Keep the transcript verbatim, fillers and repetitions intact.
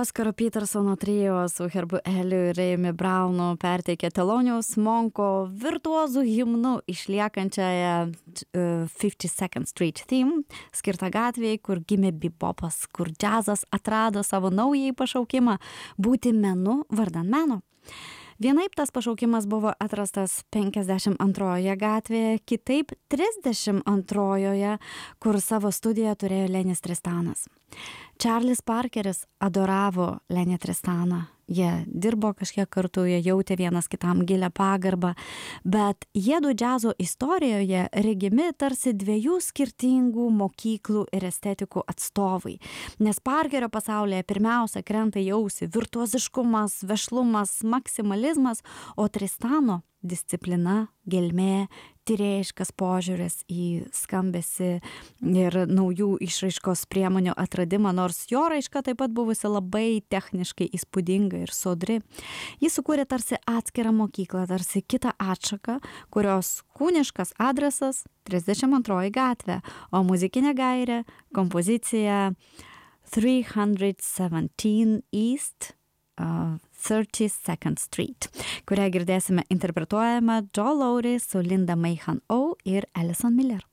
Oskaro Petersono trio su Herbu Eliu ir Rėjumi Braunu perteikė Thelonious Monko virtuozų himnu išliekančiąją uh, fifty-second Street Theme, skirtą gatvėje, kur gimė bebopas, kur džiazas atrado savo naująjį pašaukimą būti menu vardan meno. Vienaip tas pašaukimas buvo atrastas penkiasdešimt antrojoje gatvėje, kitaip trisdešimt antrojoje, kur savo studiją turėjo Lenis Tristanas. Charlis Parkeris adoravo Lenį Tristaną. Jie dirbo kažkiek kartu, jie jautė vienas kitam gilią pagarbą, bet jiedu džiazo istorijoje regimi tarsi dviejų skirtingų mokyklų ir estetikų atstovai. Nes Parkerio pasaulyje pirmiausia krenta į ausį virtuoziškumas, vešlumas, maksimalizmas, o Tristano disciplina, gelmė, tyrėjiškas požiūris į skambesį ir naujų išraiškos priemonių atradimą, nors jo raiška taip pat buvusi labai techniškai įspūdinga ir sodri. Jis sukūrė tarsi atskirą mokyklą, tarsi kitą atšaką, kurios kūniškas adresas trisdešimt antroji gatvė, o muzikinė gairė, kompozicija three seventeen East uh, thirty-second Street, kurią girdėsime interpretuojama Joe Lowry su Linda Mayhan O ir Alison Miller.